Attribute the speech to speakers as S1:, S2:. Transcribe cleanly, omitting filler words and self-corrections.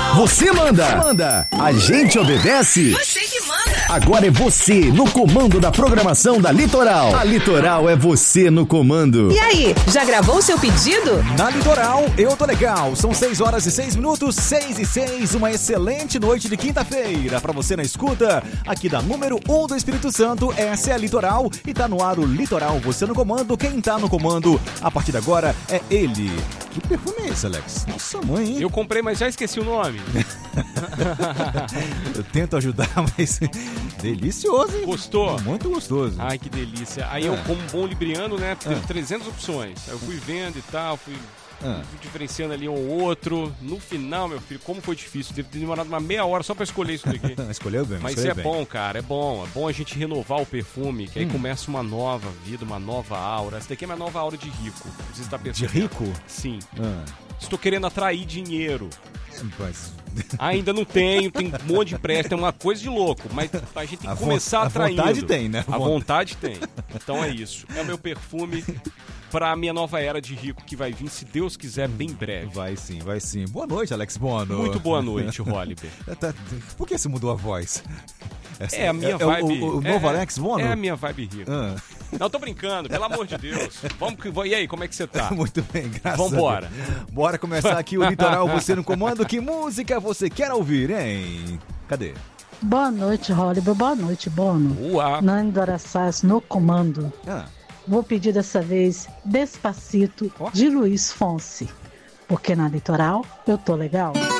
S1: Você manda. A gente obedece.
S2: Você que manda.
S1: Agora é você no comando da programação da Litoral. A Litoral é você no comando.
S2: E aí, já gravou o seu pedido?
S3: Na Litoral, eu tô legal. São 6h06, 6:06. Uma excelente noite de quinta-feira. Pra você na escuta, aqui da número 1 do Espírito Santo, essa é a Litoral. E tá no ar o Litoral, você no comando. Quem tá no comando a partir de agora é ele. Que perfume é esse, Alex? Nossa mãe, hein?
S4: Eu comprei, mas já esqueci o nome.
S3: Eu tento ajudar, mas delicioso, hein?
S4: Gostou?
S3: Muito gostoso.
S4: Ai, que delícia. Aí eu, como bom libriano, né, teve 300 opções. Aí eu fui vendo e tal, fui diferenciando ali um ou outro. No final, meu filho, como foi difícil. Deve ter demorado uma meia hora só pra escolher isso daqui.
S3: Escolheu bem,
S4: mas
S3: escolheu
S4: é
S3: bem.
S4: Bom, cara, é bom. É bom a gente renovar o perfume, que aí começa uma nova vida, uma nova aura. Essa daqui é uma nova aura de rico. Você está pensando?
S3: De rico?
S4: Sim. Estou querendo atrair dinheiro.
S3: Mas...
S4: Ainda não tenho, tem um monte de empréstimo, é uma coisa de louco, mas a gente tem que começar atraindo.
S3: A vontade tem, né?
S4: A vontade tem. Então é isso. É o meu perfume para a minha nova era de rico que vai vir, se Deus quiser, bem breve.
S3: Vai sim, vai sim. Boa noite, Alex Bono.
S4: Muito boa noite, Holliber.
S3: Por que você mudou a voz?
S4: É a minha vibe.
S3: O novo Alex Bono?
S4: É a minha vibe rica. Não, tô brincando, pelo amor de Deus. E aí, como é que você tá?
S3: Muito bem, graças
S4: Vambora.
S3: a Deus. Bora começar aqui o Litoral, você no comando. Que música você quer ouvir, hein? Cadê?
S5: Boa noite, Holliber. Boa noite, Bono. Nani do Araçás no comando. Vou pedir dessa vez Despacito, de Luiz Fonsi. Porque na Litoral eu tô legal.